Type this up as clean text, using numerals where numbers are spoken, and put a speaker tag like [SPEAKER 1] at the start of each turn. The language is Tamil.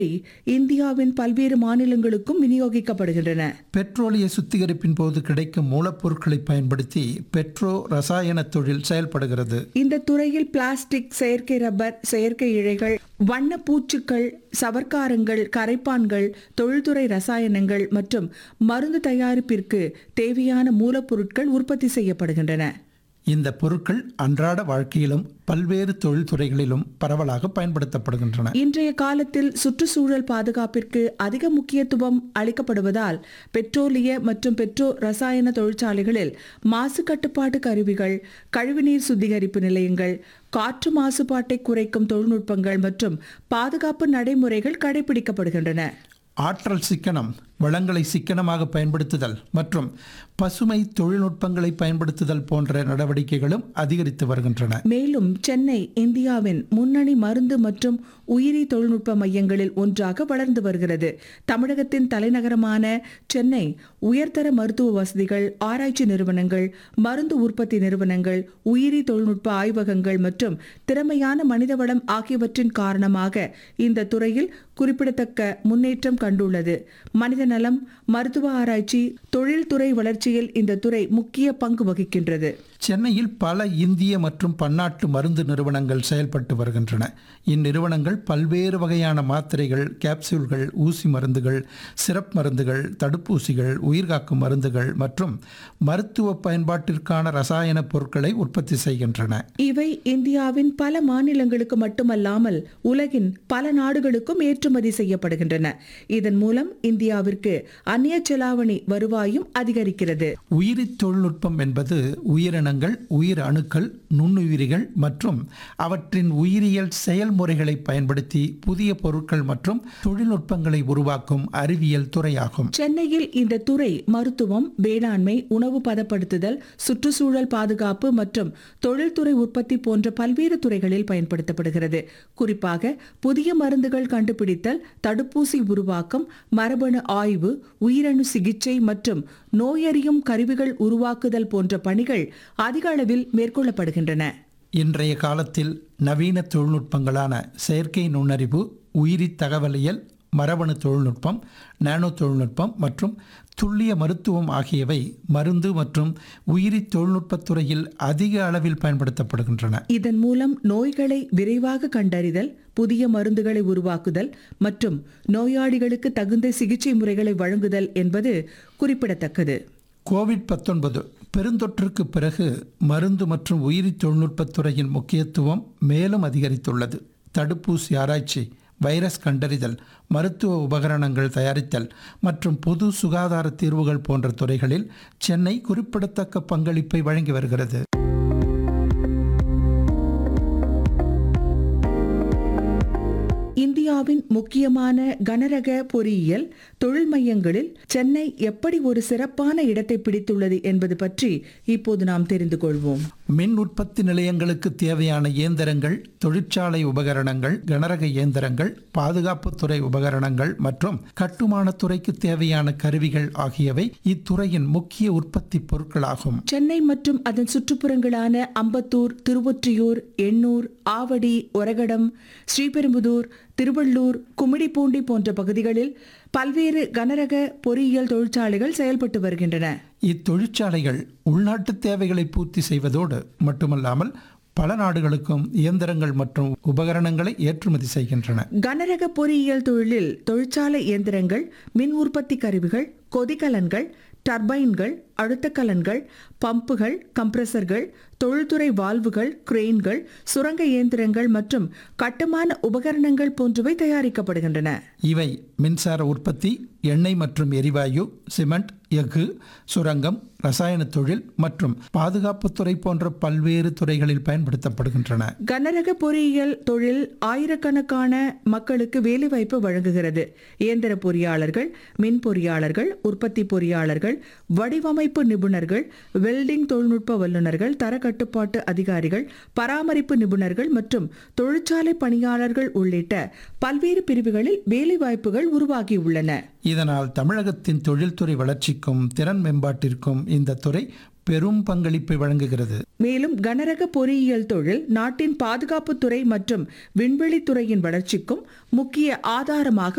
[SPEAKER 1] இந்தியாவின் பல்வேறு மாநிலங்களுக்கும் விநியோகிக்கப்படுகின்றன.
[SPEAKER 2] பெட்ரோலிய சுத்திகரிப்பின் போது கிடைக்கும் மூலப்பொருட்களை பயன்படுத்தி பெட்ரோ ரசாயன தொழில் செயல்படுகிறது.
[SPEAKER 1] இந்த துறையில் பிளாஸ்டிக், செயற்கை ரப்பர், செயற்கை இழைகள், வண்ண பூச்சுக்கள், சவர்க்காரங்கள், கரைப்பான்கள், தொழில்துறை ரசாயனங்கள் மற்றும் மருந்து தயாரிப்பிற்கு தேவையான மூலப்பொருட்கள் உற்பத்தி செய்யப்படுகின்றன.
[SPEAKER 2] இந்த பொருட்கள் அன்றாட வாழ்க்கையிலும் பல்வேறு தொழில்துறைகளிலும் பரவலாக பயன்படுத்தப்படுகின்றன.
[SPEAKER 1] இன்றைய காலத்தில் சுற்றுச்சூழல் பாதுகாப்பிற்கு அதிக முக்கியத்துவம் அளிக்கப்படுவதால் பெட்ரோலிய மற்றும் பெட்ரோ ரசாயன தொழிற்சாலைகளில் மாசு கட்டுப்பாட்டு கருவிகள், கழிவுநீர் சுத்திகரிப்பு நிலையங்கள், காற்று மாசுபாட்டை குறைக்கும் தொழில்நுட்பங்கள் மற்றும் பாதுகாப்பு நடைமுறைகள் கடைபிடிக்கப்படுகின்றன.
[SPEAKER 2] ஆற்றல் சிக்கனம், வளங்களை சிக்கனமாக பயன்படுத்துதல் மற்றும் பசுமை தொழில்நுட்பங்களை பயன்படுத்துதல் போன்ற நடவடிக்கைகளும் அதிகரித்து வருகின்றன.
[SPEAKER 1] மேலும் சென்னை இந்தியாவின் முன்னணி மருந்து மற்றும் உயிரி தொழில்நுட்ப மையங்களில் ஒன்றாக வளர்ந்து வருகிறது. தமிழகத்தின் தலைநகரமான சென்னை உயர்தர மருத்துவ வசதிகள், ஆராய்ச்சி நிறுவனங்கள், மருந்து உற்பத்தி நிறுவனங்கள், உயிரி தொழில்நுட்ப ஆய்வகங்கள் மற்றும் திறமையான மனிதவளம் ஆகியவற்றின் காரணமாக இந்த துறையில் குறிப்பிடத்தக்க முன்னேற்றம் கண்டுள்ளது. மனித நலம், மருத்துவ ஆராய்ச்சி, தொழில்துறை வளர்ச்சியில் இந்த துறை முக்கிய பங்கு வகிக்கின்றது.
[SPEAKER 2] சென்னையில் பல இந்திய மற்றும் பன்னாட்டு மருந்து நிறுவனங்கள் செயல்பட்டு வருகின்றன. இந்நிறுவனங்கள் பல்வேறு வகையான மாத்திரைகள், கேப்சூல்கள், ஊசி மருந்துகள், சிரப் மருந்துகள், தடுப்பூசிகள், உயிர்காக்கும் மருந்துகள் மற்றும் மருத்துவ பயன்பாட்டிற்கான ரசாயன பொருட்களை உற்பத்தி செய்கின்றன.
[SPEAKER 1] இவை இந்தியாவின் பல மாநிலங்களுக்கு மட்டுமல்லாமல் உலகின் பல நாடுகளுக்கும் ஏற்றுமதி செய்யப்படுகின்றன. இதன் மூலம் இந்தியாவிற்கு அந்நிய செலாவணி வருவாயும் அதிகரிக்கிறது.
[SPEAKER 2] உயிரி தொழில்நுட்பம் என்பது உயிரினங்கள், உயிர் அணுக்கள், நுண்ணுயிரிகள் மற்றும் அவற்றின் உயிரியல் செயல்முறைகளை பயன்படுத்தி புதிய பொருட்கள் மற்றும் தொழில்நுட்பங்களை உருவாக்கும் அறிவியல் துறையாகும்.
[SPEAKER 1] சென்னையில் இந்த துறை மருத்துவம், வேளாண்மை, உணவு பதப்படுத்துதல், சுற்றுச்சூழல் பாதுகாப்பு மற்றும் தொழில்துறை உற்பத்தி போன்ற பல்வேறு துறைகளில் பயன்படுத்தப்படுகிறது. குறிப்பாக புதிய மருந்துகள் கண்டுபிடித்தல், தடுப்பூசி உருவாக்கம், மரபணு ஆய்வு, உயிரணு சிகிச்சை மற்றும் நோயறியும் கருவிகள் உருவாக்குதல் போன்ற பணிகள் அதிக அளவில் மேற்கொள்ளப்படுகின்றன.
[SPEAKER 2] இன்றைய காலத்தில் நவீன தொழில்நுட்பங்களான செயற்கை நுண்ணறிவு, உயிரி தகவலியல், மரபணு தொழில்நுட்பம், நானோ தொழில்நுட்பம் மற்றும் துல்லிய மருத்துவம் ஆகியவை மருந்து மற்றும் உயிரி தொழில்நுட்பத் துறையில் அதிக அளவில் பயன்படுத்தப்படுகின்றன.
[SPEAKER 1] இதன் மூலம் நோய்களை விரைவாக கண்டறிதல், புதிய மருந்துகளை உருவாக்குதல் மற்றும் நோயாளிகளுக்கு தகுந்த சிகிச்சை முறைகளை வழங்குதல் என்பது குறிப்பிடத்தக்கது.
[SPEAKER 2] கோவிட்-19 பெருந்தொற்றுக்கு பிறகு மருந்து மற்றும் உயிரி தொழில்நுட்பத் துறையின் முக்கியத்துவம் மேலும் அதிகரித்துள்ளது. தடுப்பூசி ஆராய்ச்சி, வைரஸ் கண்டறிதல், மருத்துவ உபகரணங்கள் தயாரித்தல் மற்றும் பொது சுகாதார தீர்வுகள் போன்ற துறைகளில் சென்னை குறிப்பிடத்தக்க பங்களிப்பை வழங்கி வருகிறது.
[SPEAKER 1] இந்தியாவின் முக்கியமான கனரக பொறியியல் தொழில் மையங்களில் சென்னை எப்படி ஒரு சிறப்பான இடத்தை பிடித்துள்ளது என்பது பற்றி இப்போது நாம் தெரிந்து கொள்வோம்.
[SPEAKER 2] மின் உற்பத்தி நிலையங்களுக்கு தேவையான இயந்திரங்கள், தொழிற்சாலை உபகரணங்கள், கனரக இயந்திரங்கள், பாதுகாப்புத்துறை உபகரணங்கள் மற்றும் கட்டுமான துறைக்கு தேவையான கருவிகள் ஆகியவை இத்துறையின் முக்கிய உற்பத்தி பொருட்களாகும்.
[SPEAKER 1] சென்னை மற்றும் அதன் சுற்றுப்புறங்களான அம்பத்தூர், திருவொற்றியூர், எண்ணூர், ஆவடி, ஒரகடம், ஸ்ரீபெரும்புதூர், திருவள்ளூர், கும்மிடிப்பூண்டி போன்ற பகுதிகளில் பல்வேறு கனரக பொறியியல் தொழிற்சாலைகள் செயல்பட்டு வருகின்றன.
[SPEAKER 2] இத்தொழிற்சாலைகள் உள்நாட்டு தேவைகளை பூர்த்தி செய்வதோடு மட்டுமல்லாமல் பல நாடுகளுக்கும் இயந்திரங்கள் மற்றும் உபகரணங்களை ஏற்றுமதி செய்கின்றன.
[SPEAKER 1] கனரக பொறியியல் தொழிலில் தொழிற்சாலை இயந்திரங்கள், மின் உற்பத்தி கருவிகள், கொதிகலன்கள், டர்பைன்கள், அழுத்தக்கலன்கள், பம்புகள், கம்ப்ரஸர்கள், தொழில்துறை வால்வுகள், கிரேன்கள், சுரங்க இயந்திரங்கள் மற்றும் கட்டுமான உபகரணங்கள் போன்றவை தயாரிக்கப்படுகின்றன.
[SPEAKER 2] இவை மின்சார உற்பத்தி, எண்ணெய் மற்றும் எரிவாயு, சிமெண்ட், எஃகு, சுரங்கம், ரசாயன தொழில் மற்றும் பாதுகாப்புத்துறை போன்ற பல்வேறு துறைகளில் பயன்படுத்தப்படுகின்றன.
[SPEAKER 1] கனரக பொறியியல் தொழில் ஆயிரக்கணக்கான மக்களுக்கு வேலைவாய்ப்பு வழங்குகிறது. இயந்திர பொறியாளர்கள், மின் பொறியாளர்கள், உற்பத்தி பொறியாளர்கள், வடிவமைப்பு நிபுணர்கள், வெல்டிங் தொழில்நுட்ப வல்லுநர்கள், தர கட்டுப்பாட்டு அதிகாரிகள், பராமரிப்பு நிபுணர்கள் மற்றும் தொழிற்சாலை பணியாளர்கள் உள்ளிட்ட பல்வேறு பிரிவுகளில் வேலைவாய்ப்புகள் உருவாகியுள்ளன.
[SPEAKER 2] இதனால் தமிழகத்தின் தொழில்துறை வளர்ச்சிக்கும் திறன் மேம்பாட்டிற்கும் இந்த துறை பெரும் பங்களிப்பை வழங்குகிறது.
[SPEAKER 1] மேலும் கனரக பொறியியல் தொழில் நாட்டின் பாதுகாப்புத்துறை மற்றும் விண்வெளித்துறையின் வளர்ச்சிக்கும் முக்கிய ஆதாரமாக